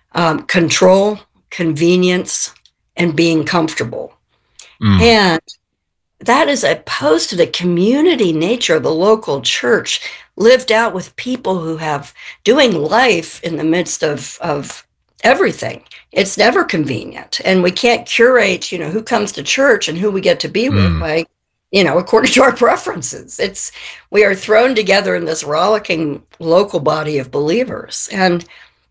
control, convenience, and being comfortable. Mm. And that is opposed to the community nature of the local church, lived out with people who have doing life in the midst of everything. It's never convenient. And we can't curate, who comes to church and who we get to be with by, according to our preferences. We are thrown together in this rollicking local body of believers. And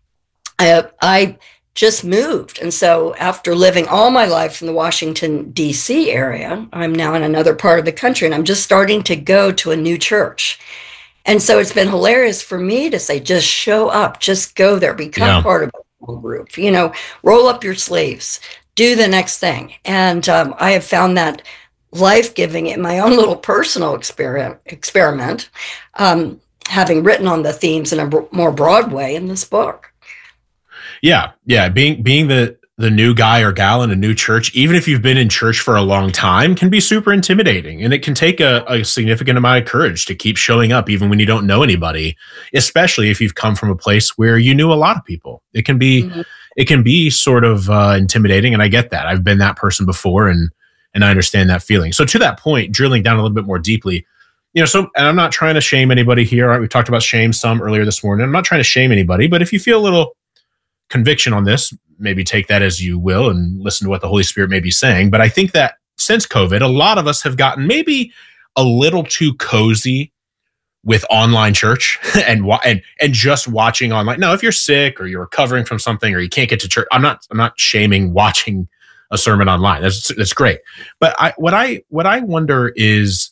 I just moved. And so after living all my life in the Washington, D.C. area, I'm now in another part of the country, and I'm just starting to go to a new church. And so it's been hilarious for me to say, just show up, just go there, become part of a small group, roll up your sleeves, do the next thing. And I have found that life-giving in my own little personal experiment, having written on the themes in a more broad way in this book. Yeah. Being the new guy or gal in a new church, even if you've been in church for a long time, can be super intimidating. And it can take a significant amount of courage to keep showing up, even when you don't know anybody, especially if you've come from a place where you knew a lot of people. It can be sort of intimidating. And I get that. I've been that person before, and I understand that feeling. So to that point, drilling down a little bit more deeply, and I'm not trying to shame anybody here. Right? We talked about shame some earlier this morning. I'm not trying to shame anybody, but if you feel a little conviction on this, maybe take that as you will and listen to what the Holy Spirit may be saying. But I think that since COVID, a lot of us have gotten maybe a little too cozy with online church and just watching online. Now, if you're sick or you're recovering from something or you can't get to church, I'm not shaming watching a sermon online. That's great. But what I wonder is,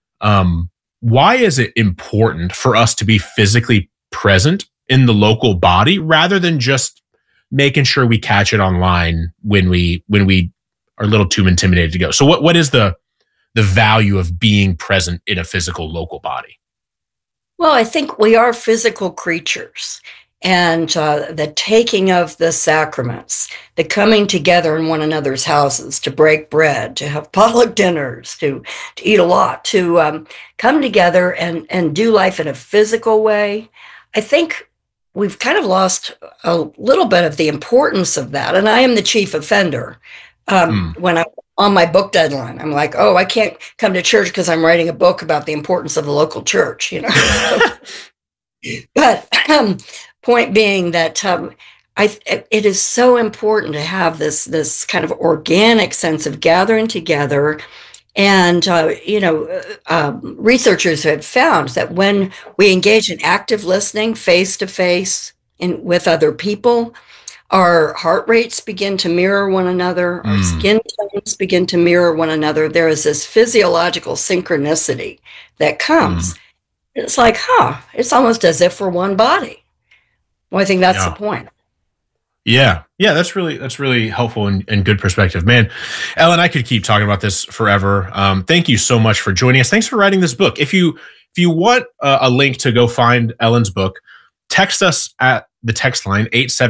why is it important for us to be physically present in the local body rather than just making sure we catch it online when we are a little too intimidated to go? So what is the value of being present in a physical local body? Well, I think we are physical creatures, and the taking of the sacraments, the coming together in one another's houses to break bread, to have potluck dinners, to eat a lot, to come together and do life in a physical way. I think we've kind of lost a little bit of the importance of that. And I am the chief offender. When I'm on my book deadline, I'm like, I can't come to church because I'm writing a book about the importance of the local church, But point being that it is so important to have this kind of organic sense of gathering together. And, researchers have found that when we engage in active listening face-to-face with other people, our heart rates begin to mirror one another, our skin tones begin to mirror one another. There is this physiological synchronicity that comes. It's like, it's almost as if we're one body. Well, I think that's the point. Yeah, that's really helpful and good perspective, man. Ellen, I could keep talking about this forever. Thank you so much for joining us. Thanks for writing this book. If you want a link to go find Ellen's book, text us at the text line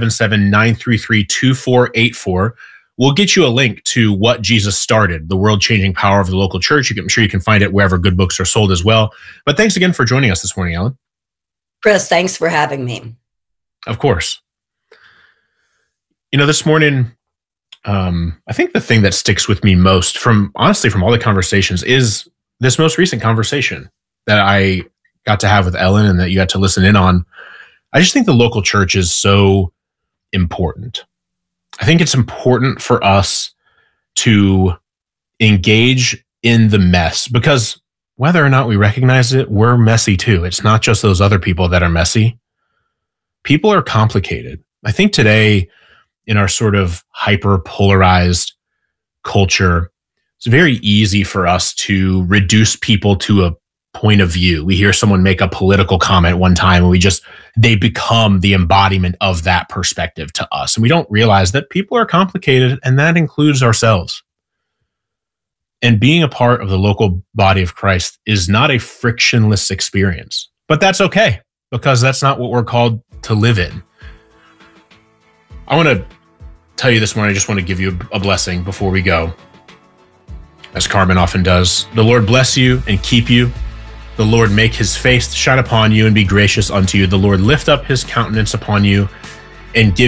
877-933-2484. We'll get you a link to What Jesus Started, the world-changing power of the local church. I'm sure you can find it wherever good books are sold as well. But thanks again for joining us this morning, Ellen. Chris, thanks for having me. Of course. This morning, I think the thing that sticks with me most from all the conversations is this most recent conversation that I got to have with Ellen and that you got to listen in on. I just think the local church is so important. I think it's important for us to engage in the mess because whether or not we recognize it, we're messy too. It's not just those other people that are messy. People are complicated. I think today, in our sort of hyper-polarized culture, it's very easy for us to reduce people to a point of view. We hear someone make a political comment one time and they become the embodiment of that perspective to us. And we don't realize that people are complicated, and that includes ourselves. And being a part of the local body of Christ is not a frictionless experience, but that's okay because that's not what we're called to live in. I want to tell you this morning, I just want to give you a blessing before we go. As Carmen often does, the Lord bless you and keep you. The Lord make his face to shine upon you and be gracious unto you. The Lord lift up his countenance upon you and give